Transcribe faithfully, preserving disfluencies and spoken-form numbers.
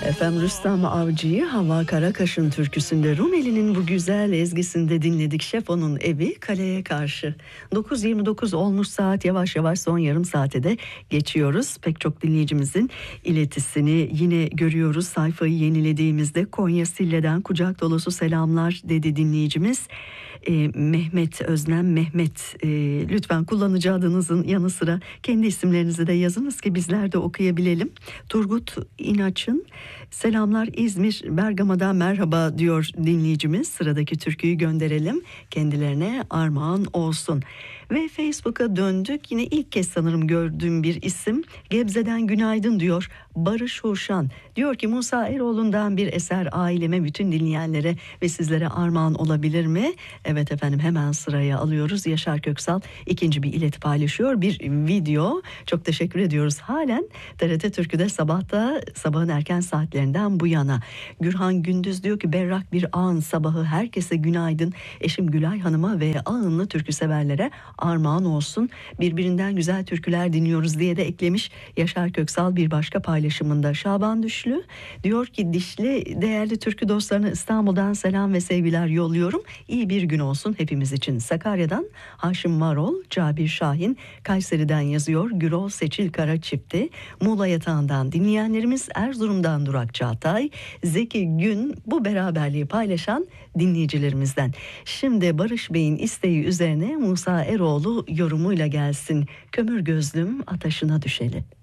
Efendim Rüstem Avcı'yı Havva Karakaş'ın türküsünde, Rumeli'nin bu güzel ezgisinde dinledik. Şefo'nun evi kaleye karşı. dokuz yirmi dokuz olmuş saat, yavaş yavaş son yarım saate de geçiyoruz. Pek çok dinleyicimizin iletisini yine görüyoruz. Sayfayı yenilediğimizde Konya Sille'den kucak dolusu selamlar dedi dinleyicimiz. E, Mehmet Özlem Mehmet, e, lütfen kullanıcı adınızın yanı sıra kendi isimlerinizi de yazınız ki bizler de okuyabilelim. Turgut İnaç'ın selamlar İzmir Bergama'dan merhaba diyor dinleyicimiz. Sıradaki türküyü gönderelim, kendilerine armağan olsun. Ve Facebook'a döndük, yine ilk kez sanırım gördüğüm bir isim. Gebze'den günaydın diyor Barış Hurşan. Diyor ki Musa Eroğlu'ndan bir eser aileme, bütün dinleyenlere ve sizlere armağan olabilir mi? Evet efendim, hemen sıraya alıyoruz. Yaşar Köksal ikinci bir ileti paylaşıyor. Bir video. Çok teşekkür ediyoruz. Halen T R T Türkü'de sabahta, sabahın erken saatlerinden bu yana. Gürhan Gündüz diyor ki berrak bir an sabahı, herkese günaydın. Eşim Gülay Hanım'a ve Ağınlı türkü severlere armağan olsun. Birbirinden güzel türküler dinliyoruz diye de eklemiş Yaşar Köksal bir başka paylaşımında. Şaban Düşlü diyor ki Dişli değerli türkü dostlarına İstanbul'dan selam ve sevgiler yolluyorum. İyi bir gün olsun hepimiz için. Sakarya'dan Haşim Marol, Cabir Şahin, Kayseri'den yazıyor Gürol Seçil Kara çifti. Muğla yatağından dinleyenlerimiz, Erzurum'dan Durak Çağatay, Zeki Gün, bu beraberliği paylaşan dinleyicilerimizden. Şimdi Barış Bey'in isteği üzerine Musa Eroğlu yorumuyla gelsin. Kömür gözlüm ataşına düşeli.